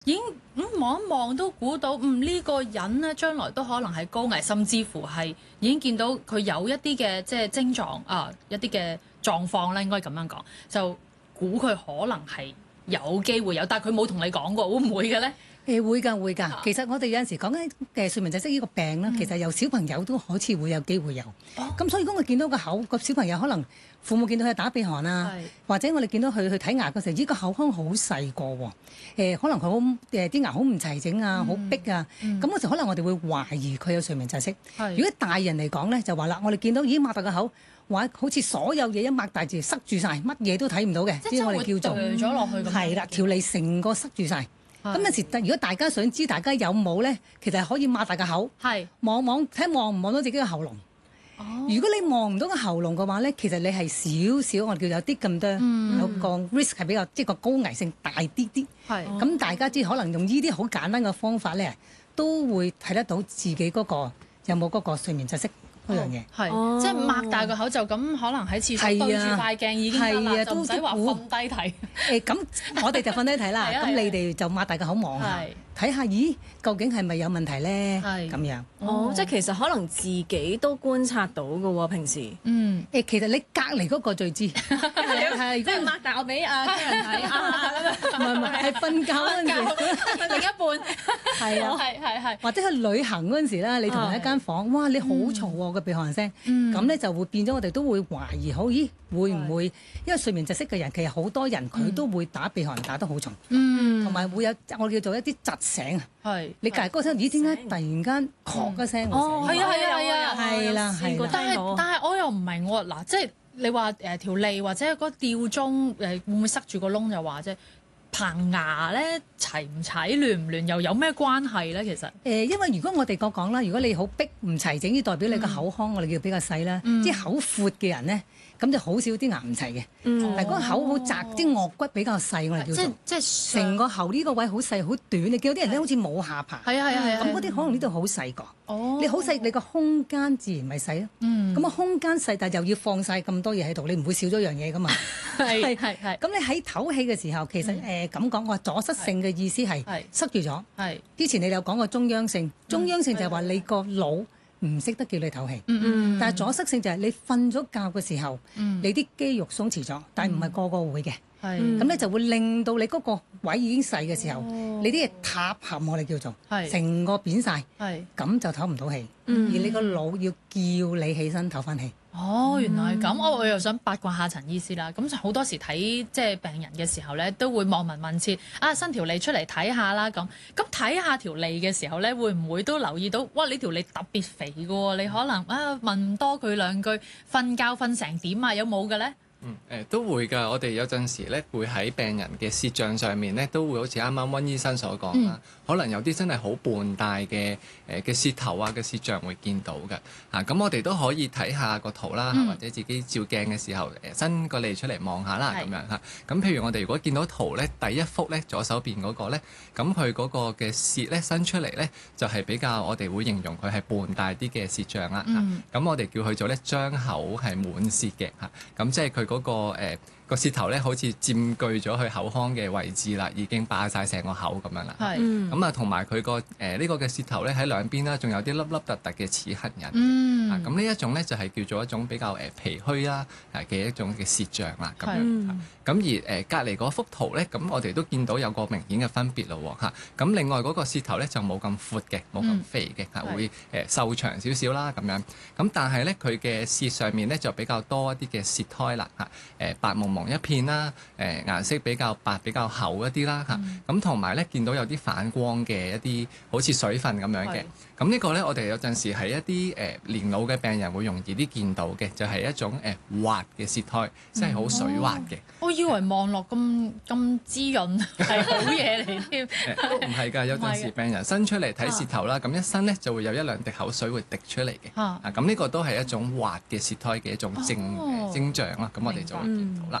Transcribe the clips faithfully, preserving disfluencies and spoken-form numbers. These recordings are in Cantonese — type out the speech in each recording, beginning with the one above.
已經咁望一望都估到，嗯呢、呢個人咧將來都可能係高危，甚至乎係已經見到佢有一啲嘅即係症狀啊，一啲嘅狀況咧，應該咁樣講，就估佢可能係有機會有，但係佢冇同你講過，會唔會嘅咧？ 誒會㗎會㗎，其實我哋有陣時講緊嘅睡眠窒息呢個病啦，嗯、其實由小朋友都好似會有機會有。咁、哦、所以如果我見到個口個小朋友，可能父母見到佢打鼻鼾啊，是或者我哋見到佢去睇牙嘅時候，呢個口腔好細個喎。誒可能佢好誒啲牙好唔齊整啊，好逼啊。咁嗰時可能我哋會懷疑佢有睡眠窒息。是如果大人嚟講咧，就話啦，我哋見到已經擘大個口，話好似所有嘢一擘大住塞住晒，乜嘢都睇唔到嘅，即係我哋叫做咗落去咁。係啦， 條脷成個塞住晒。咁有時，如果大家想知大家有冇咧，其實係可以擘大個口，係望望睇望唔望到自己嘅喉嚨。哦，如果你望唔到個喉嚨嘅話咧，其實你係少少我哋叫有啲咁多，嗯、有個 risk 係比較即係個高危性大啲啲。係咁，咁大家知可能用呢啲好簡單嘅方法咧，都會睇得到自己嗰個有冇嗰個睡眠窒息。嗰樣嘢係，哦、即係擘大個口就咁，可能喺廁所對住塊鏡已經得啦，啊、就唔使話瞓低睇。誒咁，我哋就瞓低睇啦。咁你哋就擘大個口望下，睇下，咦，究竟係咪有問題咧？係咁樣。 哦，即係其實可能自己都觀察到嘅喎，平時。嗯。 誒，其實你隔離嗰個最知。係。 即係擘大我俾阿家人睇啊！ 唔係唔係，係瞓覺嗰陣時， 另一半。係啊。係係係。或者去旅行嗰陣時咧，你同埋一間房，哇！你好嘈喎個鼻鼾聲。嗯。咁咧就會變咗，我哋都會懷疑，好咦，會唔會？因為睡眠窒息嘅人，其實好多人佢都會打鼻鼾打得好重。嗯。同埋會有我哋叫做一啲窒醒啊。係，你隔離嗰個聲，咦？點解突然間咳一聲？ 哦，係啊，係啊，係啊， 係啦，係啦。 但係但係我又唔明喎，嗱，即係你話誒條脷或者嗰吊鐘誒會唔會塞住個窿就話啫？棚牙咧齊唔齊、亂唔亂，又有咩關係咧？其實誒，因為如果我哋講講啦，如果你好逼唔齊整，呢代表你個口腔我哋叫比較細啦，即係口闊嘅人咧。咁就好少啲牙唔齊嘅，嗯、但係嗰個口好窄，啲顎骨比較細，我哋叫做即即係成個喉呢個位好細好短，你見到啲人咧好似冇下巴，係啊係啊係啊，咁嗰啲可能呢度好細個，哦、你好細，你個空間自然咪細咯，咁啊、嗯、空間細，但係又要放晒咁多嘢喺度，你唔會少咗樣嘢噶嘛，係係係，咁你喺唞氣嘅時候，其實誒咁講，我話阻塞性嘅意思係塞住咗，係之前你有講過中央性，中央性就係話你個腦。唔識得叫你唞氣，嗯、但係阻塞性就係你瞓咗覺嘅時候，嗯、你啲肌肉鬆弛咗，但係唔係個個會嘅，咁咧、嗯、就會令到你嗰個位已經細嘅時候，哦、你啲嘢塌陷我哋叫做，成是個扁晒，咁是就唞唔到氣，嗯、而你個腦要叫你起身唞翻氣。 哦，原來係咁，我、嗯、我又想八卦下陳醫師啦。咁好多時睇即係病人嘅時候咧，都會望聞問切，啊伸條脷出嚟睇下啦咁。咁睇下條脷嘅時候咧，會唔會都留意到，哇！你條脷特別肥嘅喎，你可能啊問多佢兩句，瞓覺瞓成點啊？有冇嘅咧？ 嗯，誒、呃、都會㗎，我哋有陣時咧會喺病人嘅舌象上面咧，都會好似啱啱溫醫生所講啦，嗯、可能有啲真係好半大嘅誒嘅舌頭啊嘅舌象會見到嘅，啊咁我哋都可以睇下個圖啦，嗯、或者自己照鏡嘅時候誒伸個脷出嚟望下啦，咁是樣嚇。咁譬如我哋如果見到圖咧，第一幅咧左手邊嗰個咧，咁佢嗰個嘅舌咧伸出嚟咧，就係、是、比較我哋會形容佢係半大啲嘅舌象啦，嚇、嗯。咁、啊、我哋叫佢做咧張口係滿舌嘅嚇，咁、啊、即係佢。嗰、那個誒、呃、個舌頭咧，好似佔據咗佢口腔嘅位置啦，已經霸晒成個口咁樣啦。係是，咁啊同埋佢個誒呢個嘅舌頭咧喺兩邊啦，仲有啲凹凹凸凸嘅齒痕印。嗯，啊咁呢一種咧就係、是、叫做一種比較誒脾虛啦嘅一種嘅舌象啦。咁樣，咁、嗯、而誒、呃、隔離嗰幅圖咧，咁我哋都見到有個明顯嘅分別咯喎嚇。咁另外嗰個舌頭咧就冇咁闊嘅，冇咁肥嘅，係、嗯、會誒、呃、瘦長少少啦咁樣。咁但係咧佢嘅舌上面咧就比較多一啲嘅舌苔啦。誒、呃、白茫茫一片啦，誒、呃、顏色比較白比較厚一啲啦嚇，咁同埋咧見到有啲反光嘅一啲好似水分咁樣嘅，咁是呢個咧我哋有陣時係一啲誒、呃、年老嘅病人會容易啲見到嘅，就係、是、一種誒、呃、滑嘅舌苔，即係好水滑嘅、哦。我以為望落咁咁滋潤係好嘢嚟添， 都唔係㗎，有陣時病人伸出嚟睇舌頭啦，咁、啊、一伸咧就會有一兩滴口水會滴出嚟嘅，啊咁呢個都係一種滑嘅舌苔嘅一種徵徵象啦，咁我哋就會見到啦。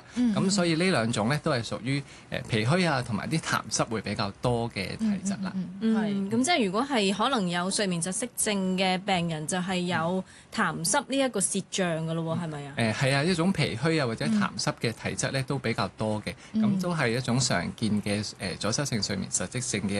啦。咁、嗯、所以呢兩種咧都係屬於誒脾虛啊，同埋啲痰濕會比較多嘅體質啦。 嗯，係、嗯。咁、嗯、即係如果係可能有睡眠窒息症嘅病人，就係有痰濕呢一個攝象㗎咯喎，係咪啊？誒係啊，一種脾虛啊或者痰濕嘅體質咧都比較多嘅，咁、嗯、都係一種常見嘅誒阻塞性睡眠窒息症嘅